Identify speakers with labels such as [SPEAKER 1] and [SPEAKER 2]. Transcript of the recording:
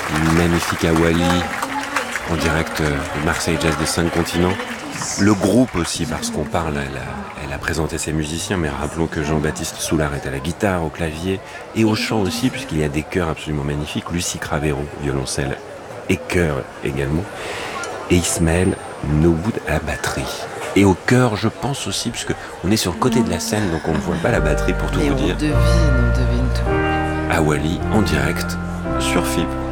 [SPEAKER 1] Magnifique Awali, en direct de Marseille Jazz des 5 continents. Le groupe aussi, parce qu'on parle, elle a présenté ses musiciens, mais rappelons que Jean-Baptiste Soulard est à la guitare, au clavier et au chant aussi, puisqu'il y a des chœurs absolument magnifiques. Lucie Cravero, violoncelle et chœur également. Et Ismaël Noboud à la batterie. Et au chœur, je pense aussi, puisque on est sur le côté de la scène, donc on ne voit pas la batterie pour tout vous dire.
[SPEAKER 2] On devine tout.
[SPEAKER 1] Awali en direct sur FIP.